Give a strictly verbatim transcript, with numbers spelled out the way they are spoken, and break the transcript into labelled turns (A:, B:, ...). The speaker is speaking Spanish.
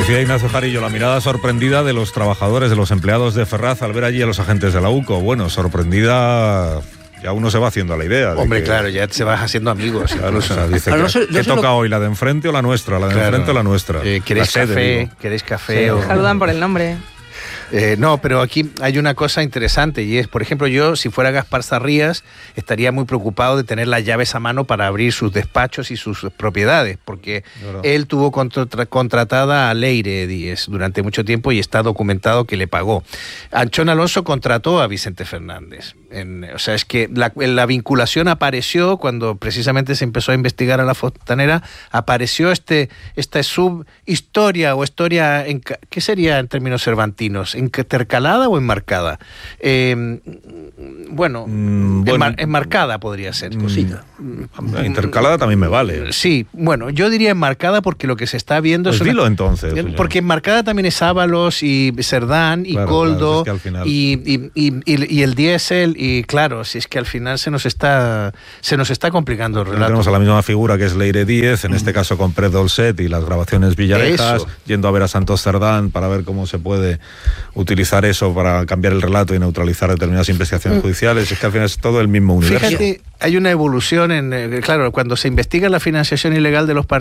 A: Decía Ignacio Jarillo, la mirada sorprendida de los trabajadores, de los empleados de Ferraz al ver allí a los agentes de la U C O. Bueno, sorprendida, ya uno se va haciendo a la idea.
B: Hombre,
A: que,
B: claro, ya se vas haciendo amigos.
A: Claro, o sea, dice,
C: Claro,
A: que,
C: no sé-
A: ¿qué
C: no sé
A: toca
C: lo-
A: hoy, la de enfrente o la nuestra? La de
B: Claro.
A: enfrente o la nuestra.
B: Eh, ¿Queréis
A: La sede,
B: café?
A: digo.
B: ¿Queréis café?
A: Sí.
B: o...
D: Saludan por el nombre.
B: Eh, no, pero aquí hay una cosa interesante y es, por ejemplo, yo, si fuera Gaspar Zarrías, estaría muy preocupado de tener las llaves a mano para abrir sus despachos y sus propiedades, porque
A: Claro.
B: él tuvo contra- contratada a Leire Díez durante mucho tiempo y está documentado que le pagó. Anchón Alonso contrató a Vicente Fernández. En- o sea, es que la, la vinculación apareció cuando precisamente se empezó a investigar a la Fontanera, apareció este esta subhistoria o historia, en, ¿qué sería en términos cervantinos? ¿Intercalada o enmarcada? Eh, bueno,
A: Mm, bueno,
B: enmar- enmarcada podría ser.
C: Cosita.
A: La intercalada también me vale.
B: Sí, bueno, yo diría enmarcada porque lo que se está viendo
A: Pues
B: es una-
A: dilo entonces.
B: Eh,
A: oye.
B: porque enmarcada también es Ábalos y Cerdán y
A: Claro,
B: Coldo
A: claro, es que al final-
B: y, y, y, y- y el diésel y claro, si es que al final se nos está se nos está complicando el relato.
A: Tenemos a la misma figura que es Leire Díez, en este caso con Pérez Dolcet y las grabaciones Villarejas,
B: Eso.
A: yendo a ver a Santos Cerdán para ver cómo se puede utilizar eso para cambiar el relato y neutralizar determinadas investigaciones judiciales. Es que al final es todo el mismo universo.
B: Fíjate, hay una evolución en, eh, claro, cuando se investiga la financiación ilegal de los partidos